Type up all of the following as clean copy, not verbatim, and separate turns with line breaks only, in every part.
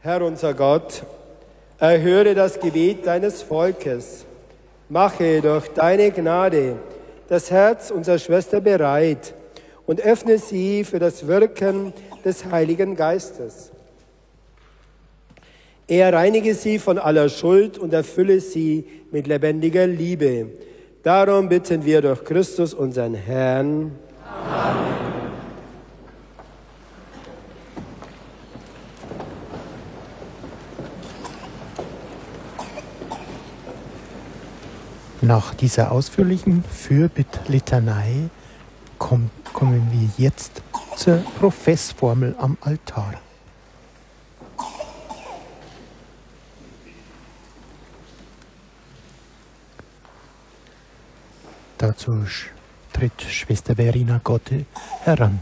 Herr unser Gott, erhöre das Gebet deines Volkes. Mache durch deine Gnade das Herz unserer Schwester bereit und öffne sie für das Wirken des Heiligen Geistes. Er reinige sie von aller Schuld und erfülle sie mit lebendiger Liebe. Darum bitten wir durch Christus, unseren Herrn. Amen.
Nach dieser ausführlichen Fürbittlitanei kommen wir jetzt zur Professformel am Altar. Dazu tritt Schwester Verena Gotte heran.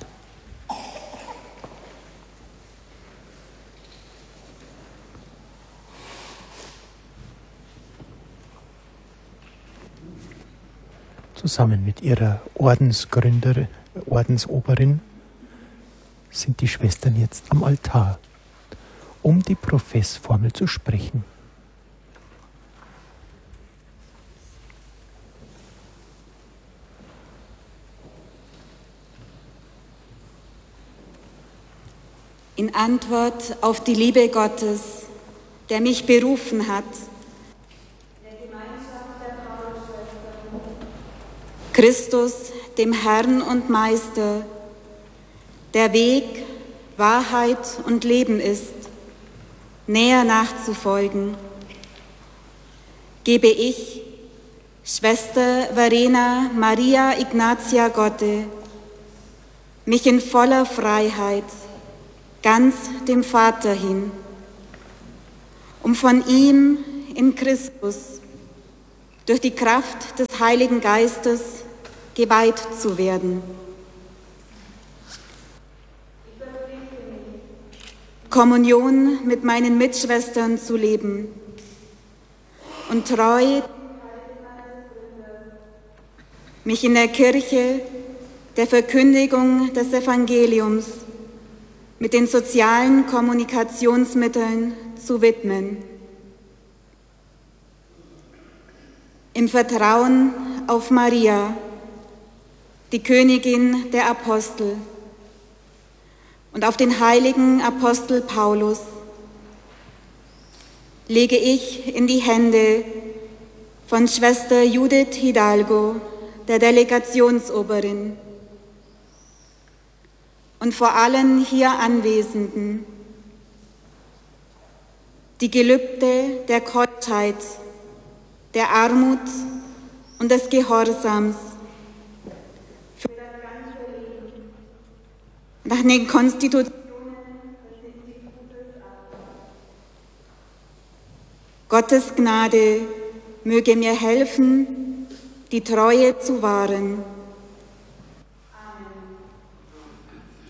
Zusammen mit ihrer Ordensoberin sind die Schwestern jetzt am Altar, um die Professformel zu sprechen.
In Antwort auf die Liebe Gottes, der mich berufen hat, Christus, dem Herrn und Meister, der Weg, Wahrheit und Leben ist, näher nachzufolgen, gebe ich, Schwester Verena Maria Ignatia Gotte, mich in voller Freiheit ganz dem Vater hin, um von ihm in Christus durch die Kraft des Heiligen Geistes geweiht zu werden. Kommunion mit meinen Mitschwestern zu leben und treu mich in der Kirche der Verkündigung des Evangeliums mit den sozialen Kommunikationsmitteln zu widmen. Im Vertrauen auf Maria, die Königin der Apostel, und auf den heiligen Apostel Paulus lege ich in die Hände von Schwester Judith Hidalgo, der Delegationsoberin, und vor allen hier Anwesenden die Gelübde der Keuschheit, der Armut und des Gehorsams für das ganze Leben nach den Konstitutionen des Institutes ab. Gottes Gnade möge mir helfen, die Treue zu wahren.